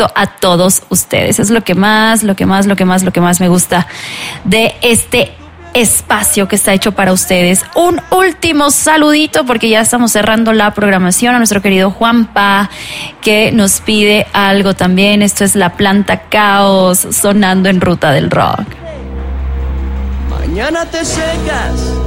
gusto a todos ustedes. Es lo que más me gusta de este espacio que está hecho para ustedes. Un último saludito porque ya estamos cerrando la programación a nuestro querido Juanpa, que nos pide algo también. Esto es La Planta Caos sonando en Ruta del Rock. Mañana te secas